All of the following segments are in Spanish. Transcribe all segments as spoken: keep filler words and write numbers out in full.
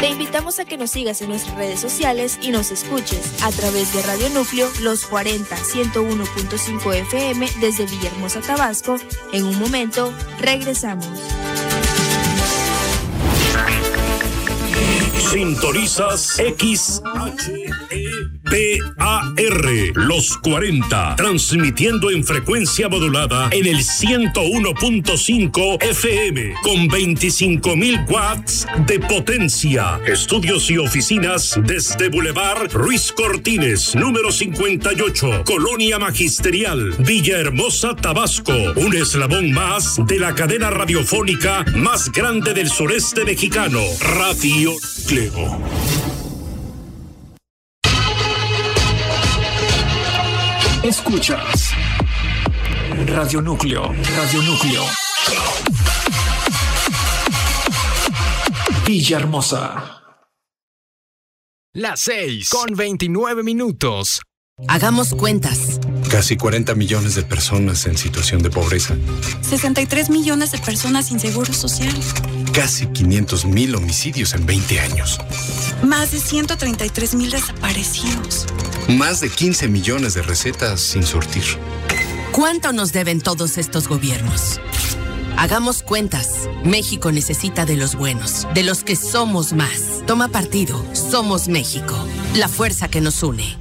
Te invitamos a que nos sigas en nuestras redes sociales y nos escuches a través de Radio Núcleo Los cuarenta, ciento uno punto cinco F M desde Villahermosa, Tabasco. En un momento, regresamos. Sintonizas X H E P A R Los cuarenta, transmitiendo en frecuencia modulada en el ciento uno punto cinco F M con veinticinco mil watts de potencia. Estudios y oficinas desde Boulevard Ruiz Cortines, número cincuenta y ocho, Colonia Magisterial, Villahermosa, Tabasco. Un eslabón más de la cadena radiofónica más grande del sureste mexicano, Radio Núcleo. Escuchas Radio Núcleo, Radio Núcleo. Villahermosa. Las seis con veintinueve minutos. Hagamos cuentas. Casi cuarenta millones de personas en situación de pobreza. sesenta y tres millones de personas sin seguro social. Casi quinientos mil homicidios en veinte años. Más de ciento treinta y tres mil desaparecidos. Más de quince millones de recetas sin surtir. ¿Cuánto nos deben todos estos gobiernos? Hagamos cuentas. México necesita de los buenos, de los que somos más. Toma partido. Somos México. La fuerza que nos une.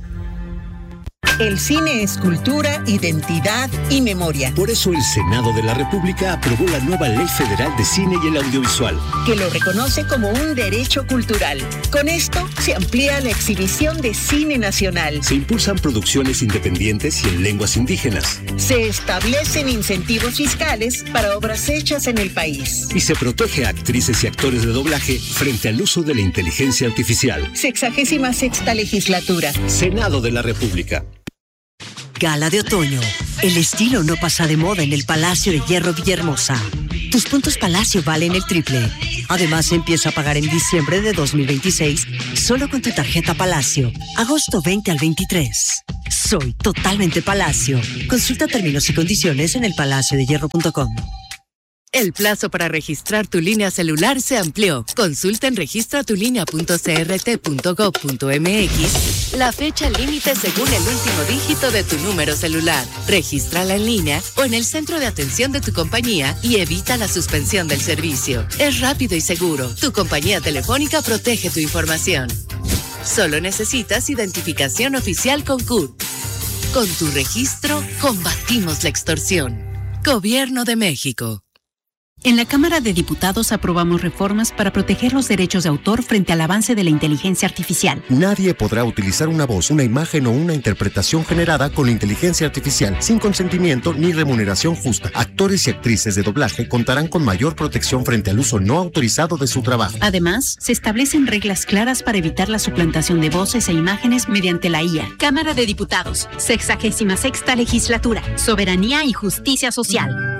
El cine es cultura, identidad y memoria. Por eso el Senado de la República aprobó la nueva Ley Federal de Cine y el Audiovisual, que lo reconoce como un derecho cultural. Con esto se amplía la exhibición de cine nacional. Se impulsan producciones independientes y en lenguas indígenas. Se establecen incentivos fiscales para obras hechas en el país. Y se protege a actrices y actores de doblaje frente al uso de la inteligencia artificial. Sexagésima sexta legislatura. Senado de la República. Gala de otoño. El estilo no pasa de moda en el Palacio de Hierro Villahermosa. Tus puntos Palacio valen el triple. Además, empieza a pagar en diciembre de dos mil veintiséis solo con tu tarjeta Palacio. Agosto veinte al veintitrés. Soy totalmente Palacio. Consulta términos y condiciones en el palacio de hierro punto com. El plazo para registrar tu línea celular se amplió. Consulta en registra tu línea punto c r t punto gob punto m x la fecha límite según el último dígito de tu número celular. Regístrala en línea o en el centro de atención de tu compañía y evita la suspensión del servicio. Es rápido y seguro. Tu compañía telefónica protege tu información. Solo necesitas identificación oficial con C U R. Con tu registro, combatimos la extorsión. Gobierno de México. En la Cámara de Diputados aprobamos reformas para proteger los derechos de autor frente al avance de la inteligencia artificial. Nadie podrá utilizar una voz, una imagen o una interpretación generada con inteligencia artificial sin consentimiento ni remuneración justa. Actores y actrices de doblaje contarán con mayor protección frente al uso no autorizado de su trabajo. Además, se establecen reglas claras para evitar la suplantación de voces e imágenes mediante la I A. Cámara de Diputados, sexagésima sexta legislatura, soberanía y justicia social.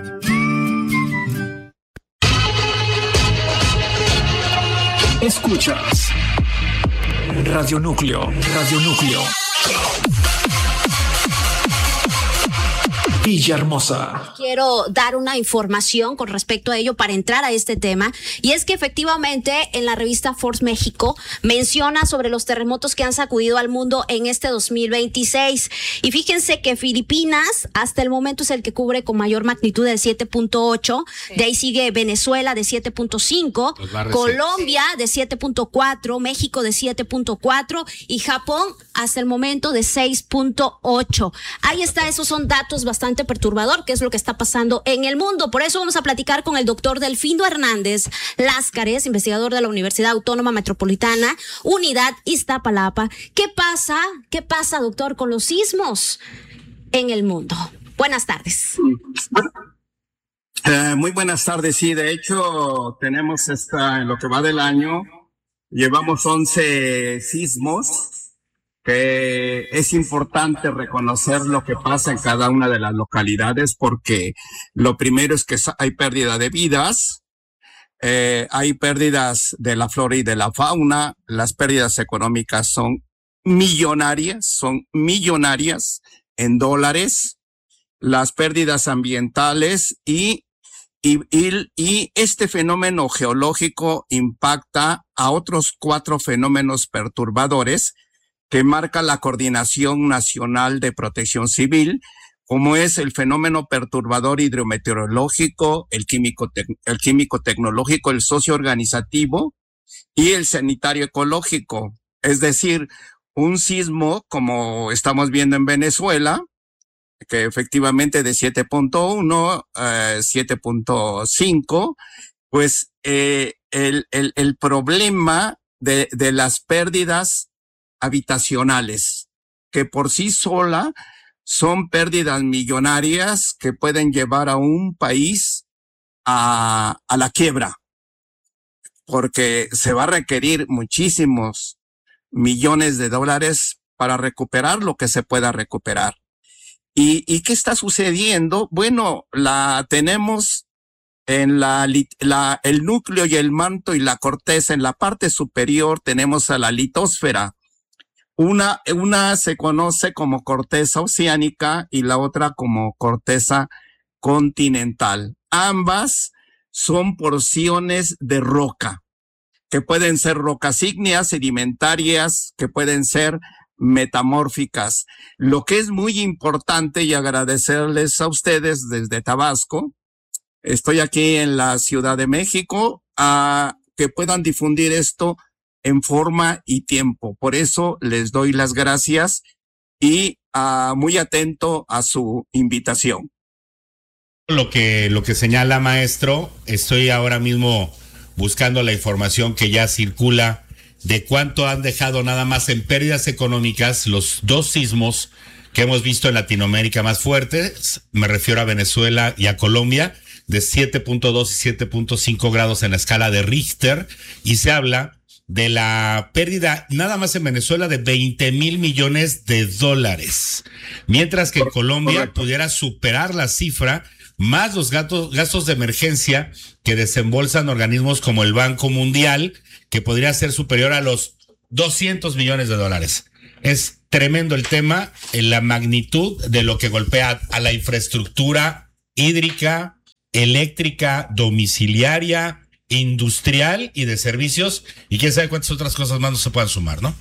Escuchas Radio Núcleo, Radio Núcleo. Villahermosa. Quiero dar una información con respecto a ello para entrar a este tema, y es que efectivamente en la revista Forbes México menciona sobre los terremotos que han sacudido al mundo en este dos mil veintiséis, y fíjense que Filipinas hasta el momento es el que cubre con mayor magnitud de siete punto ocho, sí. De ahí sigue Venezuela de siete punto cinco, Colombia sí. de siete punto cuatro, México de siete punto cuatro y Japón hasta el momento de seis punto ocho. Ahí está, esos son datos bastante perturbador, que es lo que está pasando en el mundo. Por eso vamos a platicar con el doctor Delfindo Hernández Láscares, investigador de la Universidad Autónoma Metropolitana, Unidad Iztapalapa. ¿Qué pasa? ¿Qué pasa, doctor, con los sismos en el mundo? Buenas tardes. Eh, muy buenas tardes. Sí, de hecho, tenemos esta, en lo que va del año, llevamos once sismos, que es importante reconocer lo que pasa en cada una de las localidades, porque lo primero es que hay pérdida de vidas, eh, hay pérdidas de la flora y de la fauna, las pérdidas económicas son millonarias, son millonarias en dólares, las pérdidas ambientales y y, y, y este fenómeno geológico impacta a otros cuatro fenómenos perturbadores que marca la Coordinación Nacional de Protección Civil, como es el fenómeno perturbador hidrometeorológico, el químico, el químico tecnológico, el socioorganizativo y el sanitario ecológico. Es decir, un sismo, como estamos viendo en Venezuela, que efectivamente de siete punto uno, eh, siete punto cinco, pues eh, el, el, el problema de, de las pérdidas habitacionales, que por sí sola son pérdidas millonarias que pueden llevar a un país a, a la quiebra, porque se va a requerir muchísimos millones de dólares para recuperar lo que se pueda recuperar. ¿Y, y qué está sucediendo? Bueno, la tenemos en la, la, el núcleo y el manto y la corteza. En la parte superior tenemos a la litosfera. Una, una se conoce como corteza oceánica y la otra como corteza continental. Ambas son porciones de roca, que pueden ser rocas ígneas, sedimentarias, que pueden ser metamórficas. Lo que es muy importante, y agradecerles a ustedes desde Tabasco, estoy aquí en la Ciudad de México, a que puedan difundir esto en forma y tiempo. Por eso les doy las gracias y uh, muy atento a su invitación. Lo que, lo que señala, maestro, estoy ahora mismo buscando la información que ya circula de cuánto han dejado nada más en pérdidas económicas los dos sismos que hemos visto en Latinoamérica más fuertes. Me refiero a Venezuela y a Colombia, de siete punto dos y siete punto cinco grados en la escala de Richter, y se habla de la pérdida nada más en Venezuela de veinte mil millones de dólares, mientras que en Colombia Correcto. pudiera superar la cifra, más los gastos, gastos de emergencia que desembolsan organismos como el Banco Mundial, que podría ser superior a los doscientos millones de dólares. Es tremendo el tema, en la magnitud de lo que golpea a la infraestructura hídrica, eléctrica, domiciliaria, industrial y de servicios, y quién sabe cuántas otras cosas más no se puedan sumar, ¿no?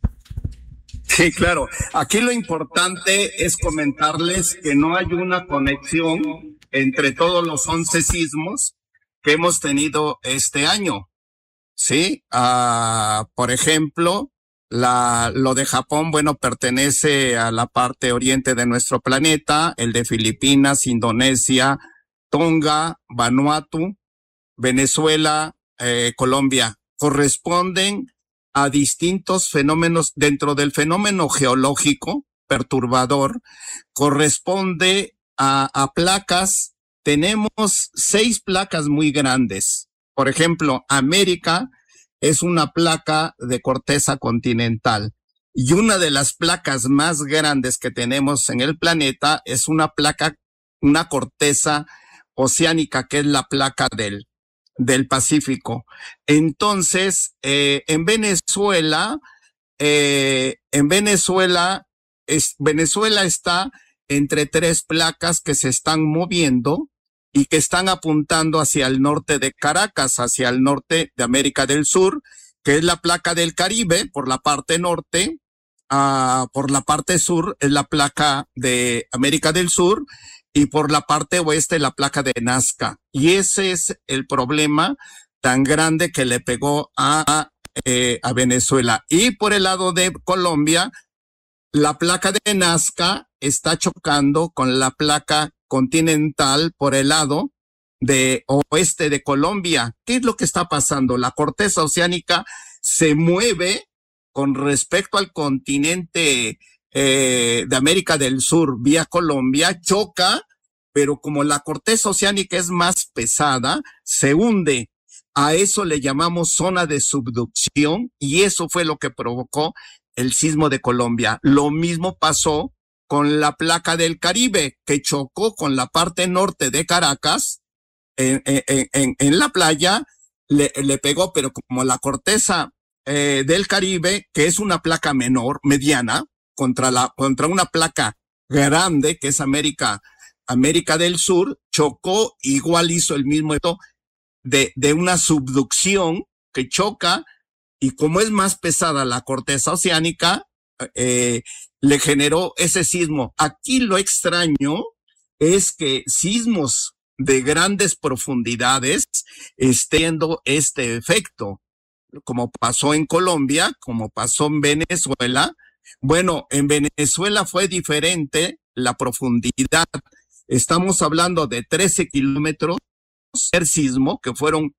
Sí, claro. Aquí lo importante es comentarles que no hay una conexión entre todos los once sismos que hemos tenido este año. Sí, uh, por ejemplo, la, lo de Japón, bueno, pertenece a la parte oriente de nuestro planeta, el de Filipinas, Indonesia, Tonga, Vanuatu, Venezuela, eh, Colombia, corresponden a distintos fenómenos. Dentro del fenómeno geológico perturbador, corresponde a, a placas. Tenemos seis placas muy grandes. Por ejemplo, América es una placa de corteza continental, y una de las placas más grandes que tenemos en el planeta es una placa, una corteza oceánica, que es la placa del del Pacífico. Entonces, eh, en Venezuela, eh, en Venezuela, es, Venezuela está entre tres placas que se están moviendo y que están apuntando hacia el norte de Caracas, hacia el norte de América del Sur, que es la placa del Caribe por la parte norte, uh, por la parte sur es la placa de América del Sur, y por la parte oeste la placa de Nazca. Y ese es el problema tan grande que le pegó a, eh, a Venezuela. Y por el lado de Colombia, la placa de Nazca está chocando con la placa continental por el lado de oeste de Colombia. ¿Qué es lo que está pasando? La corteza oceánica se mueve con respecto al continente Eh, de América del Sur vía Colombia, choca, pero como la corteza oceánica es más pesada, se hunde. A eso le llamamos zona de subducción, y eso fue lo que provocó el sismo de Colombia. Lo mismo pasó con la placa del Caribe, que chocó con la parte norte de Caracas, en, en, en, en la playa, le, le pegó, pero como la corteza eh, del Caribe, que es una placa menor, mediana, contra la, contra una placa grande que es América, América del Sur, chocó, igual hizo el mismo efecto de, de una subducción que choca, y como es más pesada la corteza oceánica, eh, le generó ese sismo. Aquí lo extraño es que sismos de grandes profundidades estén teniendo este efecto, como pasó en Colombia, como pasó en Venezuela. Bueno, en Venezuela fue diferente la profundidad. Estamos hablando de trece kilómetros per sismo, que fueron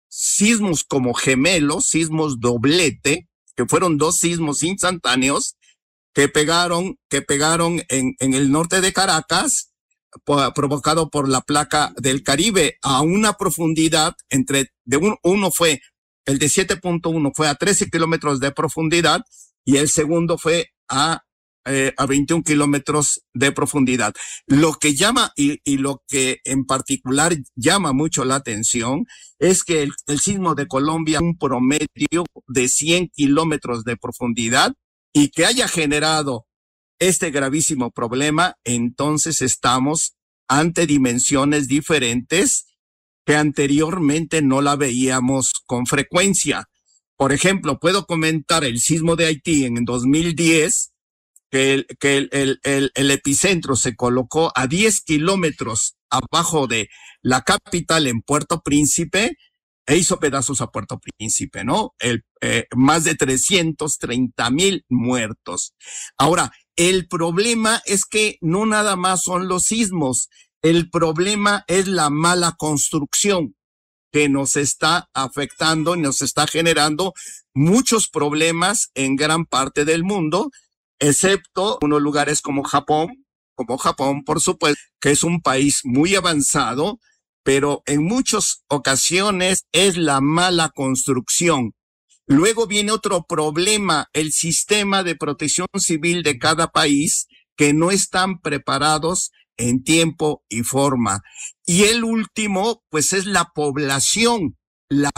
sismos como gemelos, sismos doblete, que fueron dos sismos instantáneos que pegaron, que pegaron en, en el norte de Caracas, po, provocado por la placa del Caribe, a una profundidad entre, de un, uno fue, el de siete punto uno fue a trece kilómetros de profundidad, y el segundo fue a, eh, a veintiún kilómetros de profundidad. Lo que llama, y, y lo que en particular llama mucho la atención, es que el, el sismo de Colombia, un promedio de cien kilómetros de profundidad, y que haya generado este gravísimo problema. Entonces estamos ante dimensiones diferentes que anteriormente no la veíamos con frecuencia. Por ejemplo, puedo comentar el sismo de Haití en dos mil diez, que el, que el, el, el, el epicentro se colocó a diez kilómetros abajo de la capital en Puerto Príncipe, e hizo pedazos a Puerto Príncipe, ¿no? El, eh, más de trescientos treinta mil muertos. Ahora, el problema es que no nada más son los sismos, el problema es la mala construcción que nos está afectando y nos está generando muchos problemas en gran parte del mundo, excepto unos lugares como Japón, como Japón, por supuesto, que es un país muy avanzado, pero en muchas ocasiones es la mala construcción. Luego viene otro problema, el sistema de protección civil de cada país, que no están preparados en tiempo y forma. Y el último, pues es la población. La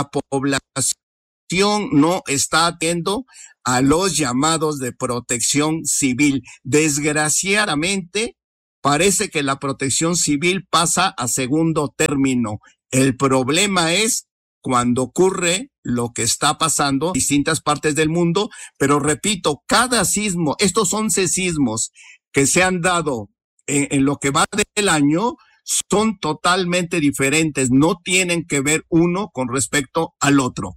población no está atendiendo a los llamados de protección civil. Desgraciadamente, parece que la protección civil pasa a segundo término. El problema es cuando ocurre lo que está pasando en distintas partes del mundo, pero repito, cada sismo, estos once sismos que se han dado en, en lo que va del año, son totalmente diferentes, no tienen que ver uno con respecto al otro.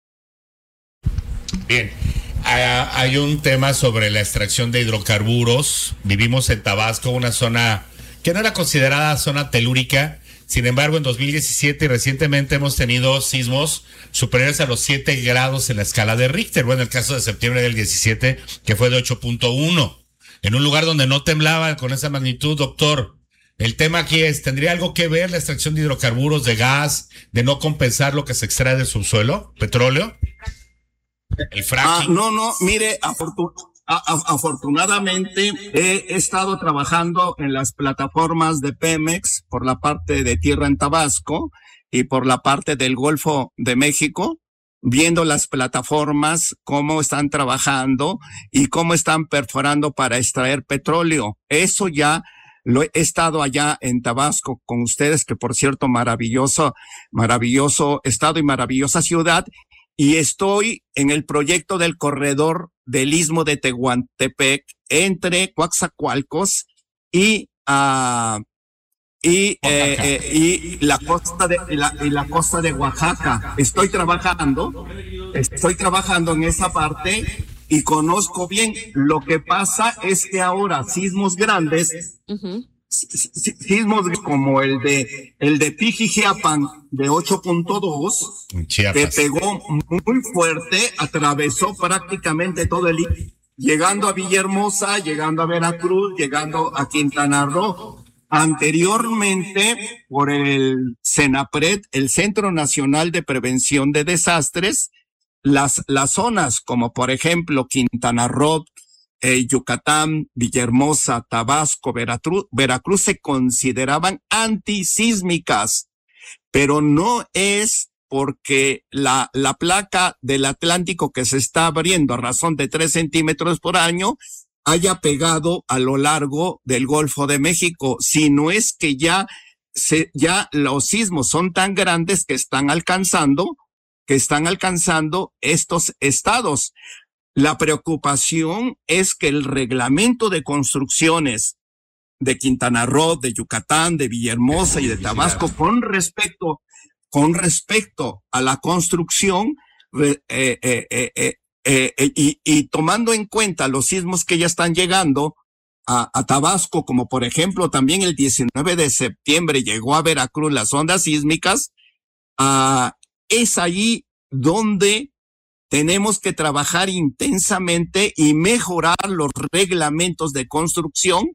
Bien. Hay un tema sobre la extracción de hidrocarburos. Vivimos en Tabasco, una zona que no era considerada zona telúrica. Sin embargo, en dos mil diecisiete y recientemente hemos tenido sismos superiores a los siete grados en la escala de Richter. Bueno, el caso de septiembre del diecisiete, que fue de ocho punto uno. En un lugar donde no temblaba con esa magnitud, doctor. El tema aquí es, ¿tendría algo que ver la extracción de hidrocarburos, de gas, de no compensar lo que se extrae del subsuelo, petróleo? El fracking. Ah, no, no, mire, afortun a a afortunadamente he, he estado trabajando en las plataformas de Pemex por la parte de tierra en Tabasco y por la parte del Golfo de México, viendo las plataformas, cómo están trabajando y cómo están perforando para extraer petróleo. Eso ya lo he estado allá en Tabasco con ustedes, que por cierto, maravilloso, maravilloso estado y maravillosa ciudad. Y estoy en el proyecto del corredor del Istmo de Tehuantepec entre Coatzacoalcos y, uh, y, eh, eh, y la costa de y la, y la costa de Oaxaca. Estoy trabajando, estoy trabajando en esa parte y conozco bien. Lo que pasa es que ahora sismos grandes, uh-huh. sismos como el de el de Pijijiapan de ocho punto dos, que pegó muy fuerte, atravesó prácticamente todo el llegando a Villahermosa, llegando a Veracruz, llegando a Quintana Roo. Anteriormente, por el CENAPRED, el Centro Nacional de Prevención de Desastres, las las zonas como por ejemplo Quintana Roo, Eh, Yucatán, Villahermosa, Tabasco, Veracruz, Veracruz se consideraban antisísmicas, pero no es porque la, la placa del Atlántico que se está abriendo a razón de tres centímetros por año haya pegado a lo largo del Golfo de México, sino es que ya, se, ya los sismos son tan grandes que están alcanzando, que están alcanzando estos estados. La preocupación es que el reglamento de construcciones de Quintana Roo, de Yucatán, de Villahermosa y de Tabasco con respecto, con respecto a la construcción, eh, eh, eh, eh, eh, eh, y, y tomando en cuenta los sismos que ya están llegando a, a Tabasco, como por ejemplo también el diecinueve de septiembre llegó a Veracruz las ondas sísmicas, uh, es allí donde tenemos que trabajar intensamente y mejorar los reglamentos de construcción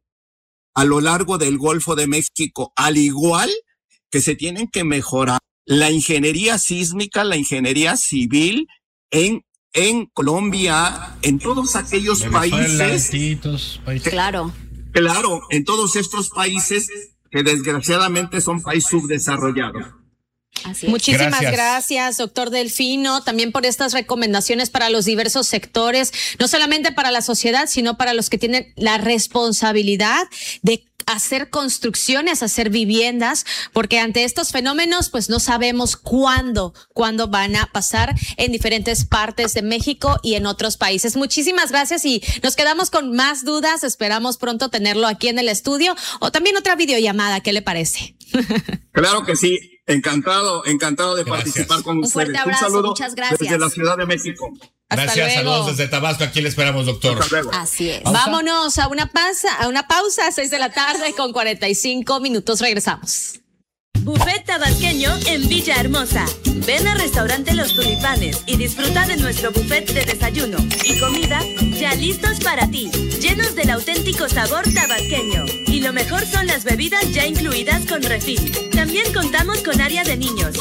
a lo largo del Golfo de México, al igual que se tienen que mejorar la ingeniería sísmica, la ingeniería civil en, en Colombia, en todos aquellos países. países. Claro. Claro, en todos estos países que desgraciadamente son países subdesarrollados. Así es. Muchísimas gracias. gracias, doctor Delfino, también por estas recomendaciones para los diversos sectores, no solamente para la sociedad, sino para los que tienen la responsabilidad de hacer construcciones, hacer viviendas, porque ante estos fenómenos, pues no sabemos cuándo, cuándo van a pasar en diferentes partes de México y en otros países. Muchísimas gracias y nos quedamos con más dudas. Esperamos pronto tenerlo aquí en el estudio o también otra videollamada. ¿Qué le parece? Claro que sí. Encantado, encantado de gracias. participar con Un ustedes. Fuerte abrazo, Un saludo muchas gracias. desde la Ciudad de México. Hasta gracias, luego. saludos desde Tabasco. Aquí le esperamos, doctor. Así es. ¿Pausa? Vámonos a una pausa, a una pausa a seis de la tarde con cuarenta y cinco minutos. Regresamos. Buffet tabasqueño en Villahermosa. Ven al restaurante Los Tulipanes y disfruta de nuestro buffet de desayuno y comida ya listos para ti, llenos del auténtico sabor tabasqueño. Y lo mejor son las bebidas ya incluidas con refil. También contamos con área de niños,